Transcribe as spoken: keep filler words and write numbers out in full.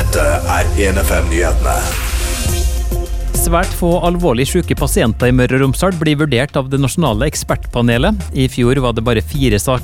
Dette er en F M-nyhetene. Svært få alvorlig syke pasienter i Møre og Romsdal blir vurdert av det nasjonale ekspertpanelet. I fjor var det bare fire saker